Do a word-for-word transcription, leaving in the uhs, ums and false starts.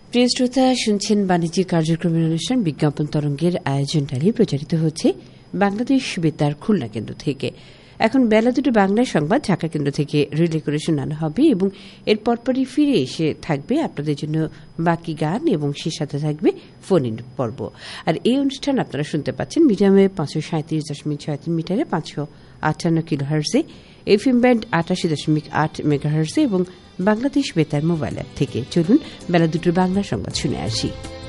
প্রিয় শ্রোতা, শুনছেন বাণিজ্যিক কার্যক্রমের অনুষ্ঠান বিজ্ঞাপন তরঙ্গের আয়োজনটালি প্রচারিত হচ্ছে বাংলাদেশ বেতার খুলনা কেন্দ্র থেকে। এখন বেলা দুটো বাংলা সংবাদ ঢাকা কেন্দ্র থেকে রিলে করে শোনানো হবে এবং এর পরপরই ফিরে এসে থাকবে আপনাদের জন্য বাকি গান এবং সে সাথে থাকবে ফোন ইন পর্ব। আর এই অনুষ্ঠান আপনারা শুনতে পাচ্ছেন মিডিয়ামে পাঁচশো সাঁত্রিশ দশমিক ছয় তিন মিটারে পাঁচশো আটান্ন কিলো হার্জে, এফএম ব্যান্ড আটাশি দশমিক আট মেগা হার্জে এবং বাংলাদেশ বেতার মোবাইল অ্যাপ থেকে। চলুন বেলা দুটোর বাংলা সংবাদ শুনে আসি।